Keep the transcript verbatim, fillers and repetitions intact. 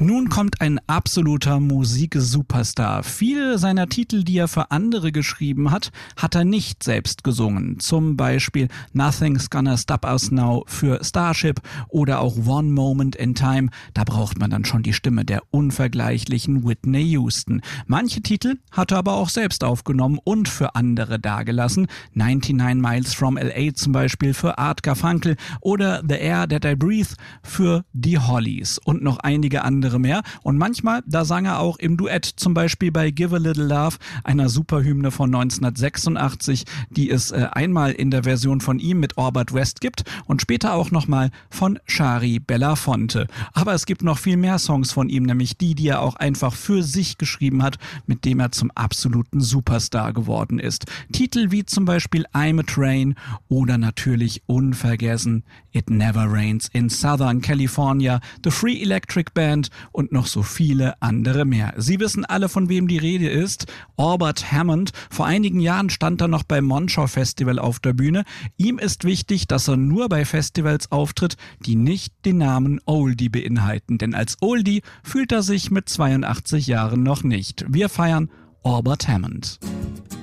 Nun kommt ein absoluter Musiksuperstar. Viele seiner Titel, die er für andere geschrieben hat, hat er nicht selbst gesungen. Zum Beispiel Nothing's Gonna Stop Us Now für Starship oder auch One Moment in Time. Da braucht man dann schon die Stimme der unvergleichlichen Whitney Houston. Manche Titel hat er aber auch selbst aufgenommen und für andere dagelassen. neunundneunzig Miles from L A zum Beispiel für Art Garfunkel oder The Air That I Breathe für die Hollies und noch einige andere mehr. Und manchmal, da sang er auch im Duett, zum Beispiel bei Give a Little Love, einer Superhymne von neunzehnhundertsechsundachtzig, die es äh, einmal in der Version von ihm mit Orbert West gibt und später auch nochmal von Shari Belafonte. Aber es gibt noch viel mehr Songs von ihm, nämlich die, die er auch einfach für sich geschrieben hat, mit dem er zum absoluten Superstar geworden ist. Titel wie zum Beispiel I'm a Train oder natürlich unvergessen It Never Rains in Southern California, The Free Electric Band und noch so viele andere mehr. Sie wissen alle, von wem die Rede ist. Albert Hammond. Vor einigen Jahren stand er noch beim Monschau Festival auf der Bühne. Ihm ist wichtig, dass er nur bei Festivals auftritt, die nicht den Namen Oldie beinhalten. Denn als Oldie fühlt er sich mit zweiundachtzig Jahren noch nicht. Wir feiern Albert Hammond.